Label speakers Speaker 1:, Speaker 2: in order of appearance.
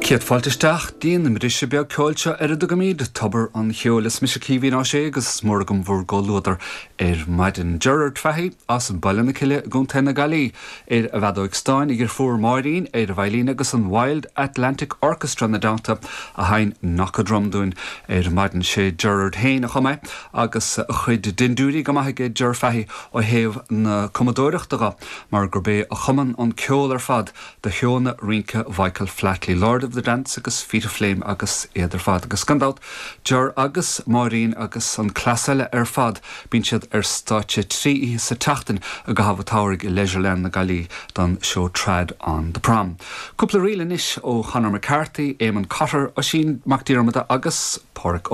Speaker 1: Ciad fáilteteach díon na mrisise beag ceolte ar a dogamíd tabar an cheolas mis cíhín á sé agus mórgam bhór ggóúidir maidin Gerard Fahy as an bailna ciile gúntainna galí a bheadóigh Stein gur fuair Máirín a bhailín agus an Wild Atlantic Orchestra na dáta a hain nachadromdúin maidin sé Gerard Hain a chumé agus chuid dindúí go maithaige Gerard Fahy ó héamh na Commodóireachtacha mar gur bé a chuman an ceol ar fad de cheolna rinca Michael Flatley, Lord of the Dance agus Feet of Flame agus éidir fad agus scandát Ger agus Máirín agus an clasaile ar fad bín siad ar státe trí sa tachtain a go hafa táirg I Leisure na galí don show Trad on the Prom. Cúpla riile níos ó Conor McCarthy, Eamon Cotter ó sin Mac Diarmid agus Pádraig